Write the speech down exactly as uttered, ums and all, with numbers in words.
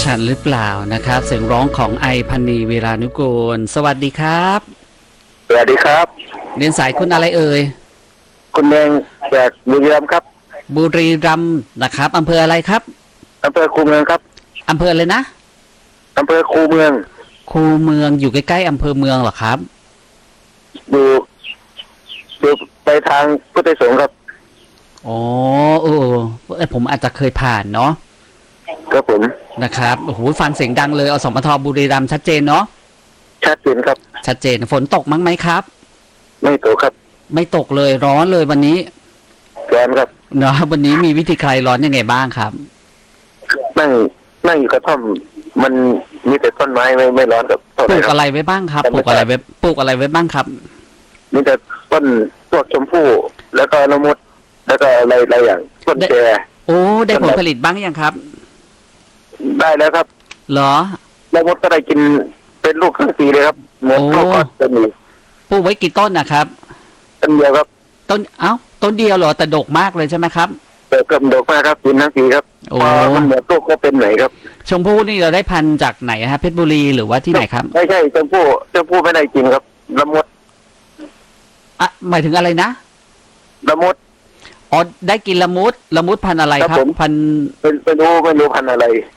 ฉันหรือเปล่านะครับเสียงร้องของไอพันนีเวรานุกูลสวัสดีครับสวัสดีครับเรียนสายคุณอะไรเอ่ยคุณแดงจากบุรีรัมย์ครับบุรีรัมย์นะครับอำเภออะไรครับอำเภอคูเมืองครับอำเภอเลยนะอำเภอคูเมืองคูเมืองอยู่ใกล้ๆอำเภอเมืองเหรอครับอยู่อยู่ไปทางพุทธสงฆ์ครับอ๋อเออผมอาจจะเคยผ่านเนาะครับผมนะครับโอ้โหฟังเสียงดังเลยอสมทบุรีรัมย์ชัดเจนเนาะชัดเจนครับชัดเจนฝนตกมั้งไหมครับไม่ตกครับไม่ตกเลยร้อนเลยวันนี้ร้อนครับเนาะวันนี้มีวิธีคลายร้อนยังไงบ้างครับนั่งนั่งอยู่กระท่อมมันมีแต่ต้นไม้ไม่ไม่ร้อนกับปลูกอะไรไว้บ้างครับปลูกอะไรไว้ปลูกอะไรไว้บ้างครับมีแต่ต้นพวกชมพู่แล้วก็ละมุดแล้วก็อะไรอะไรอย่างต้นแจโอ้ได้ผลผลิตบ้างยังครับได้แล้วครับเหรอละมุดก็ได้กินเป็นลูกทั้งปีเลยครับหมดลูกก็จะมีปลูกไว้กี่ต้นนะครับต้นเดียวครับต้นเอ้าต้นเดียวเหรอแต่ดกมากเลยใช่ไหมครับแต่กำดกมากครับกินทั้งปีครับโอ้มันหมดลูกก็เป็นไหนครับชมพู่นี่เราได้พันธุ์จากไหนฮะเพชรบุรีหรือว่าที่ไหนครับไม่ใช่ชมพู่ชมพู่ไม่ได้กินครับละมุดอ่ะหมายถึงอะไรนะละมุดอ๋อได้กินละมุดละมุดพันธุ์อะไรครับพันธุ์เป็นไม่รู้ไม่รู้พันธุ์อะไร